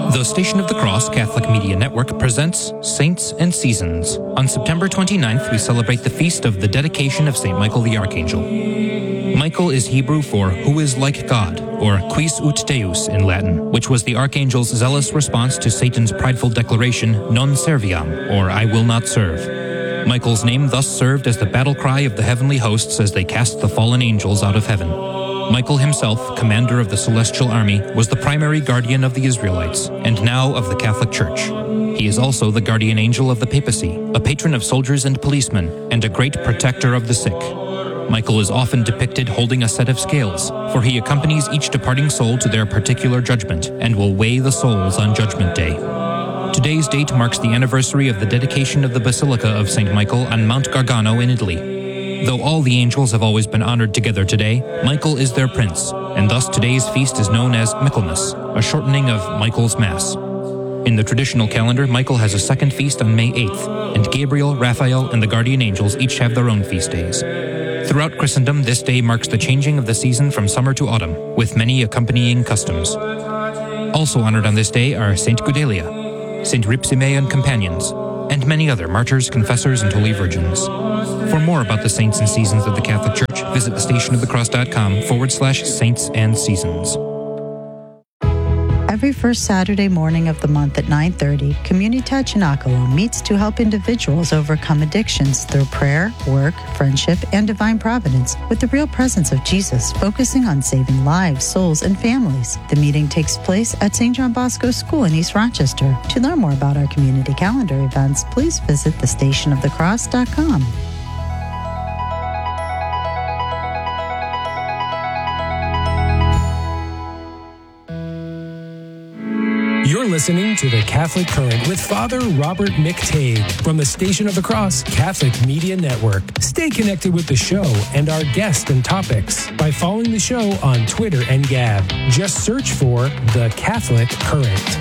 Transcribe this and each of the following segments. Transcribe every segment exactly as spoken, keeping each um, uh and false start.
The Station of the Cross Catholic Media Network presents Saints and Seasons. On September twenty-ninth, we celebrate the feast of the dedication of Saint Michael the Archangel. Michael is Hebrew for who is like God, or quis ut Deus in Latin, which was the archangel's zealous response to Satan's prideful declaration, non serviam, or I will not serve. Michael's name thus served as the battle cry of the heavenly hosts as they cast the fallen angels out of heaven. Michael himself, commander of the celestial army, was the primary guardian of the Israelites, and now of the Catholic Church. He is also the guardian angel of the papacy, a patron of soldiers and policemen, and a great protector of the sick. Michael is often depicted holding a set of scales, for he accompanies each departing soul to their particular judgment, and will weigh the souls on Judgment Day. Today's date marks the anniversary of the dedication of the Basilica of Saint Michael on Mount Gargano in Italy. Though all the angels have always been honored together today, Michael is their prince, and thus today's feast is known as Michaelmas, a shortening of Michael's Mass. In the traditional calendar, Michael has a second feast on May eighth, and Gabriel, Raphael, and the guardian angels each have their own feast days. Throughout Christendom, this day marks the changing of the season from summer to autumn, with many accompanying customs. Also honored on this day are Saint Gudelia, Saint Ripsime and companions, and many other martyrs, confessors, and holy virgins. For more about the saints and seasons of the Catholic Church, visit thestationofthecross.com forward slash saints and seasons. Every first Saturday morning of the month at nine thirty, Comunidad Cenacolo meets to help individuals overcome addictions through prayer, work, friendship, and divine providence with the real presence of Jesus, focusing on saving lives, souls, and families. The meeting takes place at Saint John Bosco School in East Rochester. To learn more about our community calendar events, please visit the station of the cross dot com. You're listening to The Catholic Current with Father Robert McTague from the Station of the Cross Catholic Media Network. Stay connected with the show and our guests and topics by following the show on Twitter and Gab. Just search for The Catholic Current.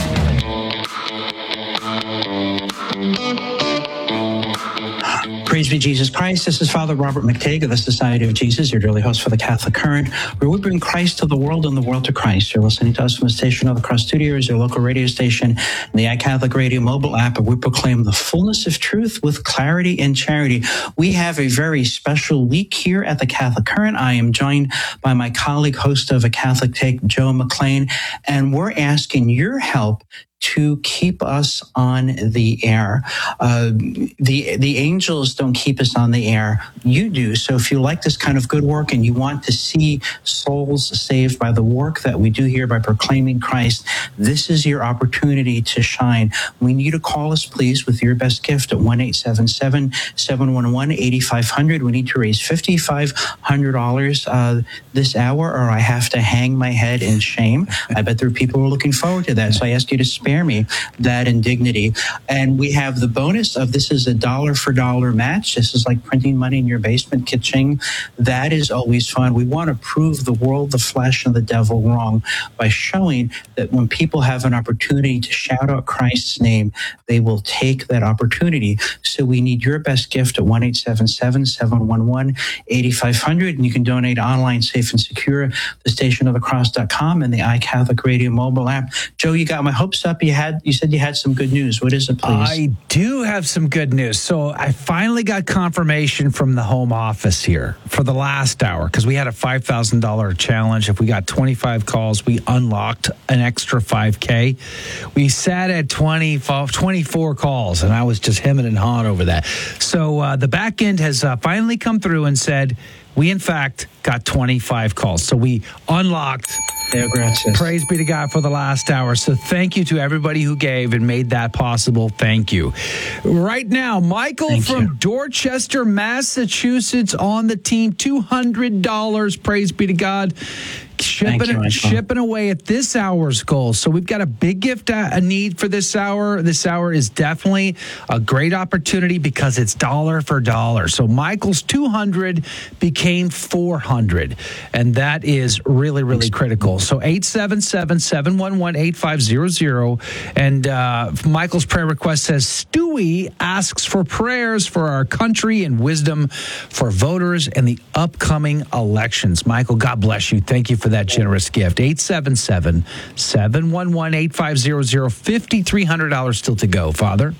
Praise be Jesus Christ. This is Father Robert McTague of the Society of Jesus, your daily host for the Catholic Current, where we bring Christ to the world and the world to Christ. You're listening to us from the Station of the Cross Studios, your local radio station, and the iCatholic Radio mobile app, where we proclaim the fullness of truth with clarity and charity. We have a very special week here at the Catholic Current. I am joined by my colleague, host of A Catholic Take, Joe McLean, and we're asking your help to keep us on the air. Uh, the the angels don't keep us on the air. You do. So if you like this kind of good work and you want to see souls saved by the work that we do here by proclaiming Christ, this is your opportunity to shine. We need you to call us, please, with your best gift at one eight seven seven, seven one one, eight five zero zero. We need to raise five thousand five hundred dollars uh, this hour, or I have to hang my head in shame. I bet there are people who are looking forward to that. So I ask you to spare me that indignity. And we have the bonus of this is a dollar for dollar match. This is like printing money in your basement, kitching. That is always fun. We want to prove the world, the flesh, and the devil wrong by showing that when people have an opportunity to shout out Christ's name, they will take that opportunity. So we need your best gift at one eight seven seven, seven one one, eight five zero zero. And you can donate online, safe and secure, the station of the cross dot com and the iCatholic Radio mobile app. Joe, you got my hopes up. You had you said you had some good news. What is it, please? I do have some good news. So I finally got confirmation from the home office here for the last hour, because we had a five thousand dollars challenge. If we got twenty-five calls, we unlocked an extra five K. We sat at twenty, twenty-four calls, and I was just hemming and hawing over that. So uh, the back end has uh, finally come through and said, we, in fact, got twenty-five calls. So we unlocked. Praise be to God for the last hour. So thank you to everybody who gave and made that possible. Thank you. Right now, Michael thank from you. Dorchester, Massachusetts on the team. two hundred dollars. Praise be to God. Shipping, you, shipping away at this hour's goal. So we've got a big gift, uh, a need for this hour. This hour is definitely a great opportunity because it's dollar for dollar. So Michael's two hundred became four hundred, and that is really, really critical. So eight seven seven, seven one one, eight five zero zero. And uh, Michael's prayer request says, Stewie asks for prayers for our country and wisdom for voters and the upcoming elections. Michael, God bless you. Thank you for for that generous gift. eight seven seven, seven one one, eight five zero zero. five thousand three hundred dollars still to go, Father.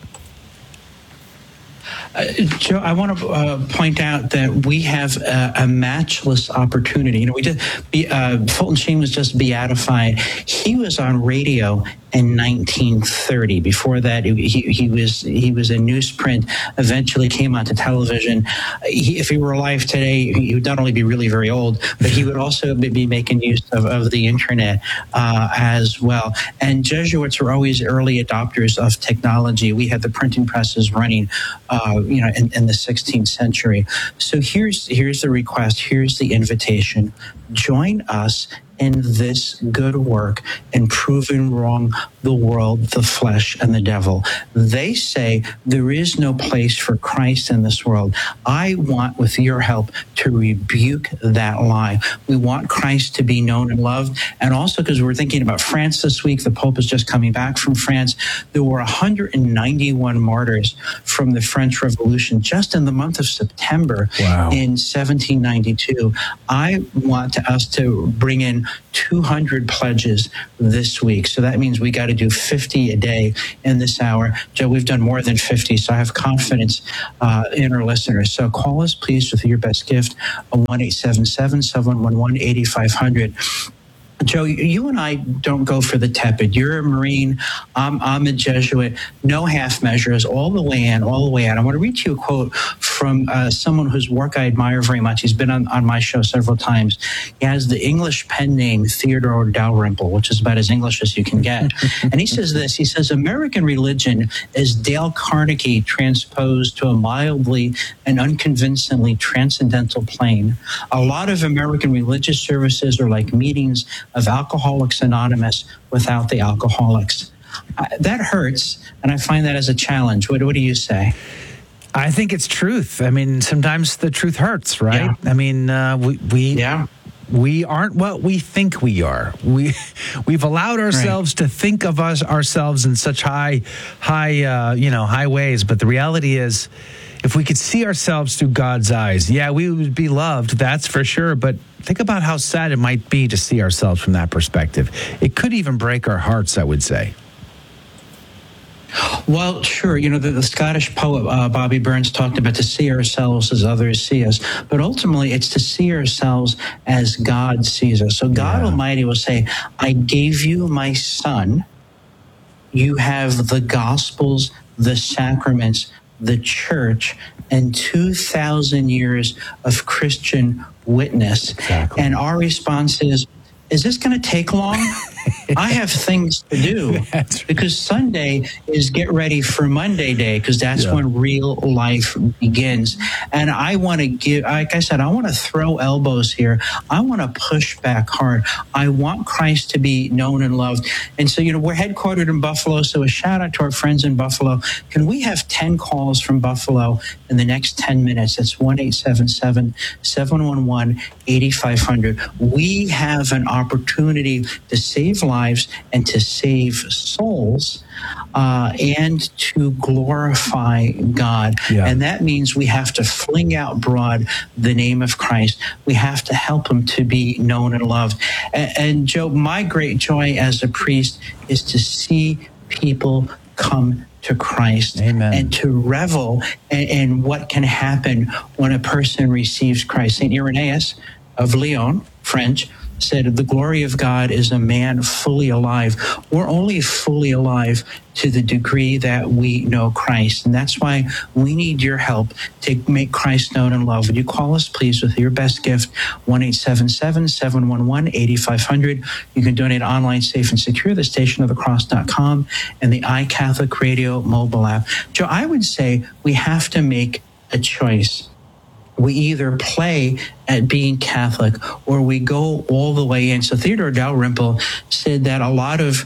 Uh, Joe, I want to uh, point out that we have a, a matchless opportunity. You know, we did. Uh, Fulton Sheen was just beatified. He was on radio in nineteen thirty. Before that, he, he was he was in newsprint. Eventually, came onto television. He, if he were alive today, he would not only be really very old, but he would also be making use of, of the internet uh, as well. And Jesuits were always early adopters of technology. We had the printing presses running, uh, you know, in, in the sixteenth century. So here's here's the request. Here's the invitation. Join us in this good work in proving wrong the world, the flesh, and the devil. They say there is no place for Christ in this world. I want, with your help, to rebuke that lie. We want Christ to be known and loved. And also, because we're thinking about France this week, the Pope is just coming back from France. There were one hundred ninety-one martyrs from the French Revolution just in the month of September wow. in seventeen ninety-two. I want to, us to bring in two hundred pledges this week. So that means we got to do fifty a day in this hour. Joe, we've done more than fifty, so I have confidence uh, in our listeners. So call us, please, with your best gift, one eight seven seven, seven one one, eight five zero zero. Joe, you and I don't go for the tepid. You're a Marine. I'm, I'm a Jesuit. No half measures, all the way in, all the way out. I want to read to you a quote from uh, someone whose work I admire very much. He's been on, on my show several times. He has the English pen name Theodore Dalrymple, which is about as English as you can get. And he says this. He says, American religion is Dale Carnegie transposed to a mildly and unconvincingly transcendental plane. A lot of American religious services are like meetings of Alcoholics Anonymous without the alcoholics. Uh, that hurts, and I find that as a challenge. What, what do you say? I think it's truth. I mean, sometimes the truth hurts, right? Yeah. I mean, uh, we we yeah. we aren't what we think we are. We we've allowed ourselves right. to think of us ourselves in such high high uh, you know high ways, but the reality is, if we could see ourselves through God's eyes, yeah, we would be loved, that's for sure. But think about how sad it might be to see ourselves from that perspective. It could even break our hearts, I would say. Well, sure. You know, the, the Scottish poet uh, Bobby Burns talked about to see ourselves as others see us. But ultimately, it's to see ourselves as God sees us. So God yeah. Almighty will say, I gave you my son. You have the Gospels, the sacraments, the church, and two thousand years of Christian witness. Exactly. And our response is, is this going to take long? I have things to do. Right. Because Sunday is get ready for Monday day, because that's yeah. when real life begins. And I want to give, like I said, I want to throw elbows here. I want to push back hard. I want Christ to be known and loved. And so, you know, we're headquartered in Buffalo, so a shout out to our friends in Buffalo. Can we have ten calls from Buffalo in the next ten minutes? That's one eight seven seven, seven one one, eight five zero zero. We have an opportunity to save lives and to save souls uh, and to glorify God. Yeah. And that means we have to fling out broad the name of Christ. We have to help him to be known and loved. And, and Joe, my great joy as a priest is to see people come to Christ. Amen. And to revel in, in what can happen when a person receives Christ. Saint Irenaeus of Lyon, French, said, the glory of God is a man fully alive. We're only fully alive to the degree that we know Christ. And that's why we need your help to make Christ known and loved. Would you call us, please, with your best gift, one eight seven seven, seven one one, eight five zero zero. You can donate online, safe and secure, the station of the cross dot com and the iCatholic Radio mobile app. Joe, I would say we have to make a choice. We either play at being Catholic or we go all the way in. So Theodore Dalrymple said that a lot of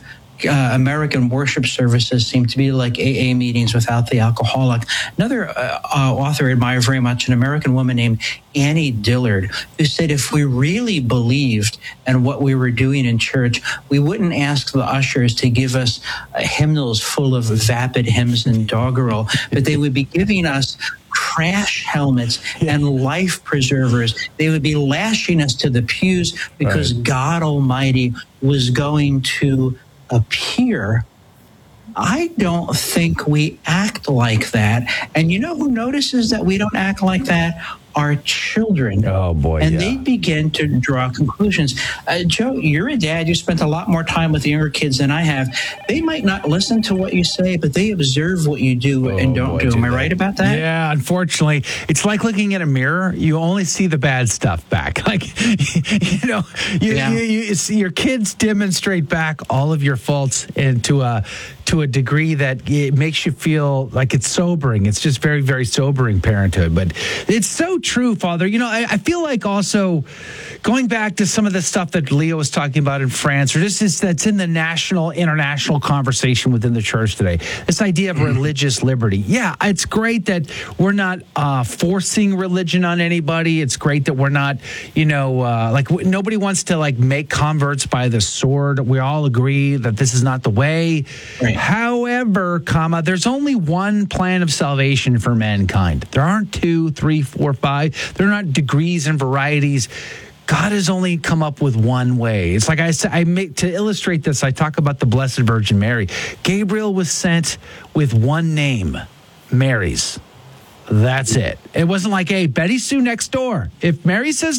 uh, American worship services seem to be like A A meetings without the alcoholic. Another uh, uh, author I admire very much, an American woman named Annie Dillard, who said if we really believed in what we were doing in church, we wouldn't ask the ushers to give us uh, hymnals full of vapid hymns and doggerel, but they would be giving us crash helmets and life preservers. They would be lashing us to the pews because right. God Almighty was going to appear. I don't think we act like that. And you know who notices that we don't act like that? Our children. Oh, boy. And yeah. they begin to draw conclusions. Uh, Joe, you're a dad. You spent a lot more time with the younger kids than I have. They might not listen to what you say, but they observe what you do oh, and don't boy, do. Am I right about that? Yeah, unfortunately. It's like looking at a mirror. You only see the bad stuff back. Like, you know, you, yeah. you, you, see your kids demonstrate back all of your faults and to a, to a degree that it makes you feel like it's sobering. It's just very, very sobering parenthood. But it's so true, Father. You know, I, I feel like also going back to some of the stuff that Leo was talking about in France, or just this, that's in the national, international conversation within the church today, this idea of mm-hmm. religious liberty. Yeah, it's great that we're not uh, forcing religion on anybody. It's great that we're not, you know, uh, like w- nobody wants to like make converts by the sword. We all agree that this is not the way. Right. However, comma, there's only one plan of salvation for mankind. There aren't two, three, four, five. They're not degrees and varieties. God has only come up with one way. It's like I said, I make, to illustrate this, I talk about the Blessed Virgin Mary. Gabriel was sent with one name, Mary's. That's it. It wasn't like, hey, Betty Sue next door. If Mary says